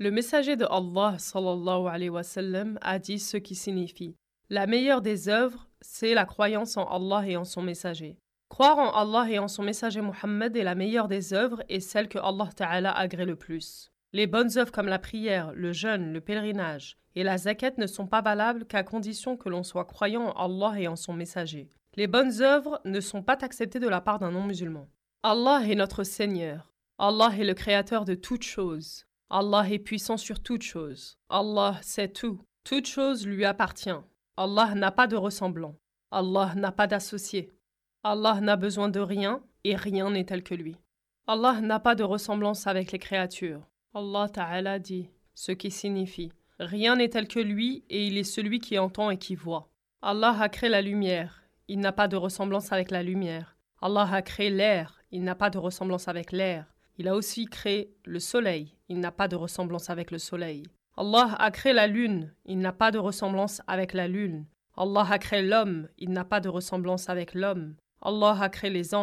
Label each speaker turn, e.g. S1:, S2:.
S1: Le messager de Allah sallallahu alayhi wa sallam a dit ce qui signifie: la meilleure des œuvres, c'est la croyance en Allah et en son messager. Croire en Allah et en son messager Muhammad est la meilleure des œuvres et celle que Allah Ta'ala agrée le plus. Les bonnes œuvres comme la prière, le jeûne, le pèlerinage et la zakat ne sont pas valables qu'à condition que l'on soit croyant en Allah et en son messager. Les bonnes œuvres ne sont pas acceptées de la part d'un non-musulman. Allah est notre Seigneur. Allah est le créateur de toutes choses. Allah est puissant sur toutes choses. Allah sait tout. Toute chose lui appartient. Allah n'a pas de ressemblant. Allah n'a pas d'associé. Allah n'a besoin de rien et rien n'est tel que lui. Allah n'a pas de ressemblance avec les créatures. Allah Ta'ala dit, ce qui signifie: rien n'est tel que lui et il est celui qui entend et qui voit. Allah a créé la lumière. Il n'a pas de ressemblance avec la lumière. Allah a créé l'air. Il n'a pas de ressemblance avec l'air. Il a aussi créé le soleil. Il n'a pas de ressemblance avec le soleil. Allah a créé la lune. Il n'a pas de ressemblance avec la lune. Allah a créé l'homme. Il n'a pas de ressemblance avec l'homme. Allah a créé les anges.